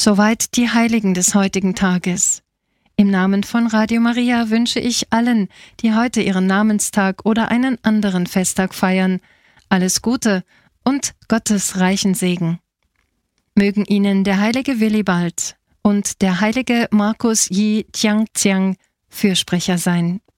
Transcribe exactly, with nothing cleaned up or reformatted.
Soweit die Heiligen des heutigen Tages. Im Namen von Radio Maria wünsche ich allen, die heute ihren Namenstag oder einen anderen Festtag feiern, alles Gute und Gottes reichen Segen. Mögen Ihnen der heilige Willibald und der heilige Markus Yi Tiangxiang Fürsprecher sein.